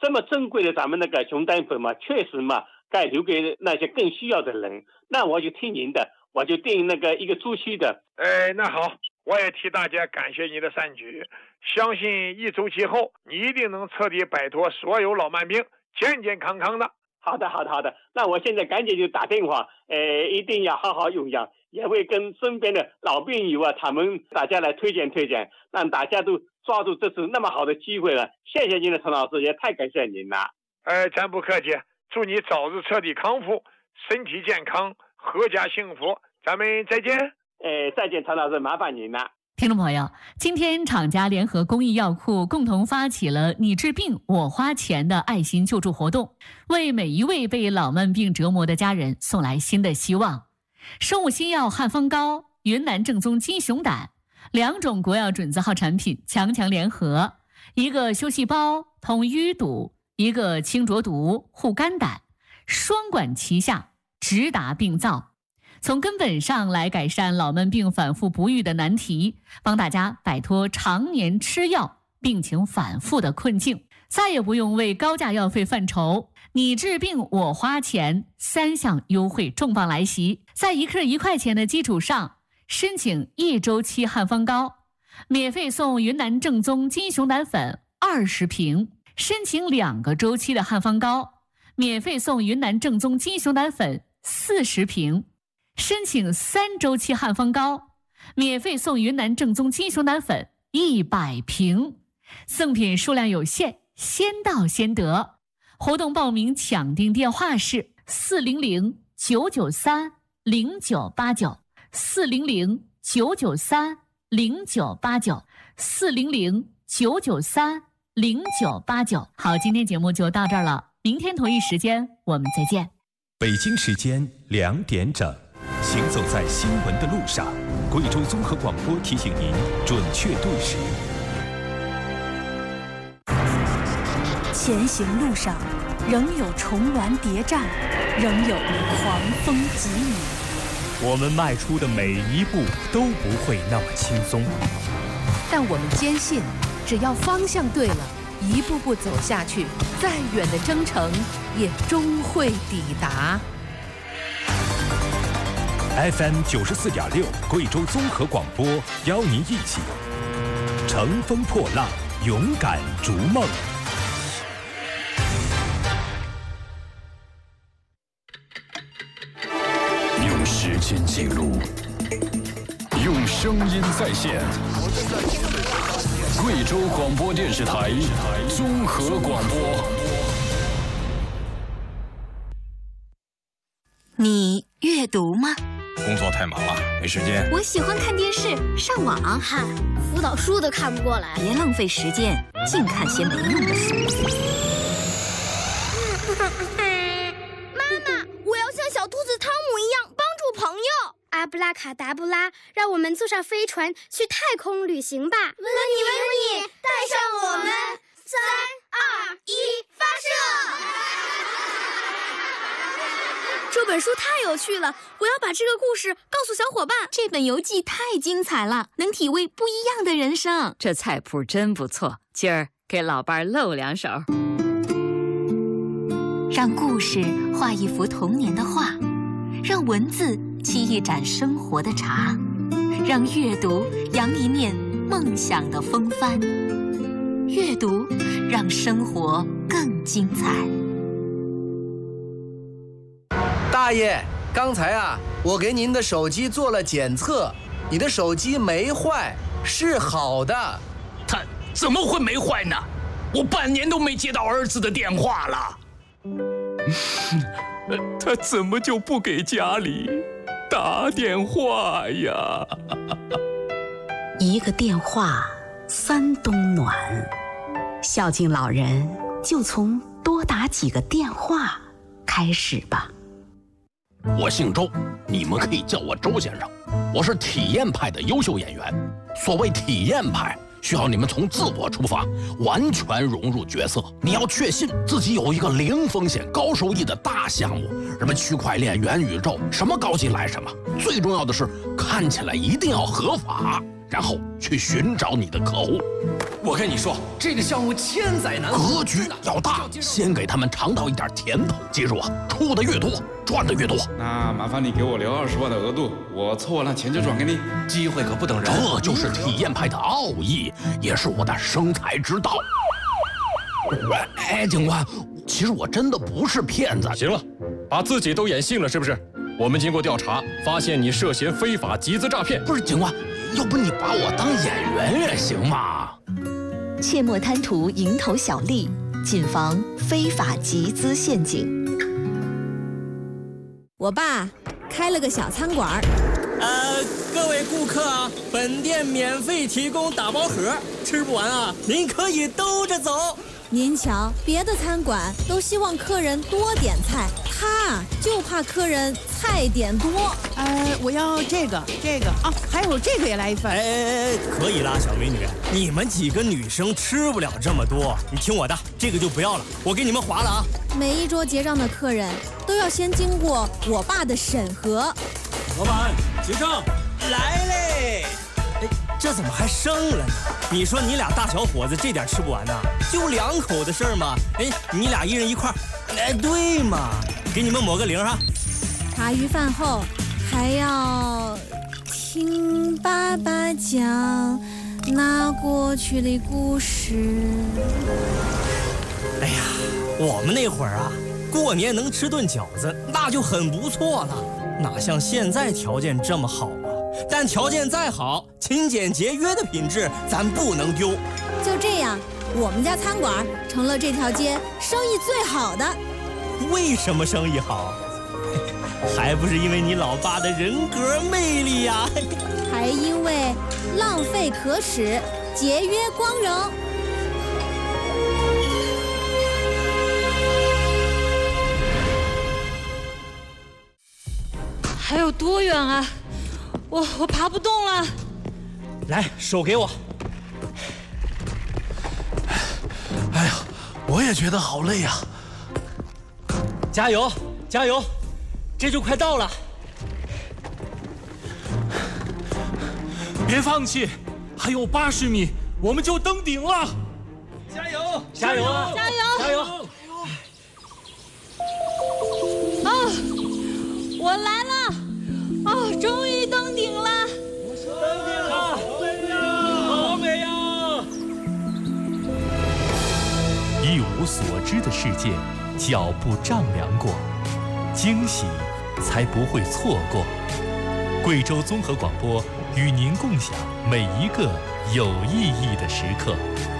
这么珍贵的咱们那个熊胆粉嘛，确实嘛，该留给那些更需要的人。那我就听您的，我就订那个一个猪膝的。 那好，我也替大家感谢你的善举，相信1周期后，你一定能彻底摆脱所有老慢病，健健康康的。 好的。那我现在赶紧就打电话，一定要好好用药，也会跟身边的老病友啊，大家来推荐，让大家都抓住这次那么好的机会了。谢谢您的陈老师，也太感谢您了。 咱不客气，祝你早日彻底康复，身体健康，阖家幸福。咱们再见。 再见，陈老师，麻烦您了。 听众朋友，今天厂家联合公益药库共同发起了你治病我花钱的爱心救助活动，为每一位被老慢病折磨的家人送来新的希望。生物新药汉方膏、云南正宗金熊胆2种国药准字号产品强联合，一个修细胞通淤堵，一个清浊毒护肝胆，双管齐下，直达病灶，从根本上来改善老慢病反复不愈的难题，帮大家摆脱常年吃药病情反复的困境，再也不用为高价药费犯愁。你治病我花钱3项优惠重磅来袭，在1克1块钱的基础上，申请1周期汉方膏，免费送云南正宗金熊胆粉20瓶；申请2个周期的汉方膏，免费送云南正宗金熊胆粉40瓶；申请3周期汉方膏，免费送云南正宗金熊胆粉100瓶。赠品数量有限，先到先得。活动报名抢订电话是400-993-0989 400-993-0989 400-993-0989。好，今天节目就到这儿了，明天同一时间我们再见。 北京时间2点整，行走在新闻的路上，贵州综合广播提醒您准确对时。 前行路上，仍有重峦叠嶂，仍有狂风疾雨。 我们迈出的每一步都不会那么轻松， 但我们坚信，只要方向对了，一步步走下去，再远的征程也终会抵达。 FM 94.6贵州综合广播邀您一起乘风破浪，勇敢逐梦。 用时间记录，用声音再现。贵州广播电视台综合广播。 你阅读吗？ 工作太忙了，没时间。 我喜欢看电视、上网。 嗨，辅导书都看不过来。 别浪费时间，净看些没用的书。 妈妈，我要像小兔子汤姆一样帮助朋友。阿布拉卡达布拉，让我们坐上飞船去太空旅行吧！温妮，带上我们！3、2、1，发射！这本书太有趣了，我要把这个故事告诉小伙伴。 这本游记太精彩了，能体味不一样的人生。 这菜谱真不错，今儿给老伴露2手。 让故事画一幅童年的画，让文字沏一盏生活的茶，让阅读扬一面梦想的风帆。阅读让生活更精彩。 大爷，刚才我给您的手机做了检测，你的手机没坏，是好的。 他怎么会没坏呢？我半年都没接到儿子的电话了。 他怎么就不给家里打电话呀？ 一个电话3冬暖，孝敬老人就从多打几个电话开始吧。 我姓周，你们可以叫我周先生。我是体验派的优秀演员。所谓体验派，需要你们从自我出发，完全融入角色。你要确信自己有一个零风险高收益的大项目，什么区块链、元宇宙，什么高级来什么。最重要的是看起来一定要合法。 然后去寻找你的客户。 我跟你说，这个项目千载难逢， 格局要大，先给他们尝到一点甜头。记住啊，出的越多，赚的越多。 那麻烦你给我留20万的额度，我凑完了钱就转给你。 机会可不等人， 这就是体验派的奥义，也是我的生财之道。哎，警官，其实我真的不是骗子。 行了，把自己都演信了是不是？我们经过调查，发现你涉嫌非法集资诈骗。 不是警官，要不你把我当演员也行嘛？ 切莫贪图蝇头小利，谨防非法集资陷阱。 我爸开了个小餐馆。 各位顾客啊，本店免费提供打包盒，吃不完啊，您可以兜着走。 您瞧，别的餐馆都希望客人多点菜，他就怕客人菜点多。 我要这个啊，还有这个也来一份。 可以啦，小美女，你们几个女生吃不了这么多，你听我的，这个就不要了，我给你们划了啊。 每一桌结账的客人都要先经过我爸的审核。 老板，结账来嘞！这怎么还剩了呢？你说你俩大小伙子这点吃不完呐？就2口的事儿嘛。你俩1人1块。对嘛，给你们抹个0哈。 茶余饭后还要听爸爸讲那过去的故事。 哎呀，我们那会儿啊，过年能吃顿饺子那就很不错了，哪像现在条件这么好啊？但条件再好，勤俭节约的品质咱不能丢。 就这样，我们家餐馆成了这条街生意最好的。 为什么生意好？还不是因为你老爸的人格魅力呀！ 还因为浪费可耻，节约光荣。 还有多远啊？我爬不动了。 来，手给我。哎呀，我也觉得好累呀。加油，加油，这就快到了。 别放弃，还有80米，我们就登顶了。 加油，加油啊！ 加油， 加油！ 啊，我来了！哦，终于登顶了！ 登顶了，好美呀！ 一无所知的世界，脚步丈量过，惊喜才不会错过。贵州综合广播与您共享每一个有意义的时刻。